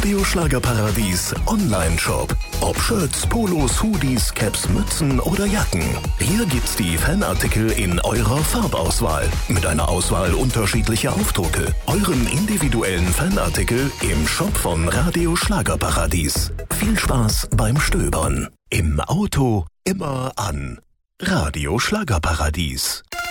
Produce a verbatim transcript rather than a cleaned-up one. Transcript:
Radio Schlagerparadies Online-Shop. Ob Shirts, Polos, Hoodies, Caps, Mützen oder Jacken. Hier gibt's die Fanartikel in eurer Farbauswahl. Mit einer Auswahl unterschiedlicher Aufdrucke. Euren individuellen Fanartikel im Shop von Radio Schlagerparadies. Viel Spaß beim Stöbern. Im Auto immer an. Radio Schlagerparadies.